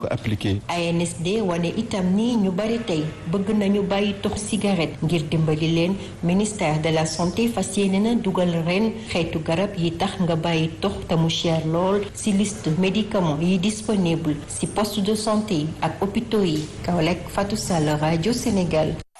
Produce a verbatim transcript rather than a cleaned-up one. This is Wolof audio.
appliqué. A N S D wane itam ni ñu bari tey bëgg nañu bàyyi tox cigarette ngir dimbali leen ministère de la santé fas yéene na dugal ren xeetu garab yi tax nga bàyyi tox te mu cher lool ci liste médicaments yi disponible ci poste de santé yi ak hôpitaux yi. Kaolack Fatou Sall rajo Sénégal.